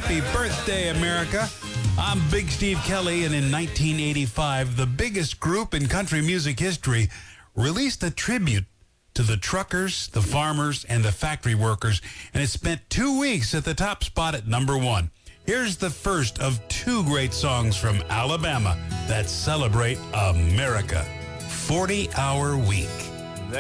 Happy birthday, America. I'm Big Steve Kelly, and in 1985, the biggest group in country music history released a tribute to the truckers, the farmers, and the factory workers, and it spent 2 weeks at the top spot at number one. Here's the first of two great songs from Alabama that celebrate America, 40 Hour Week.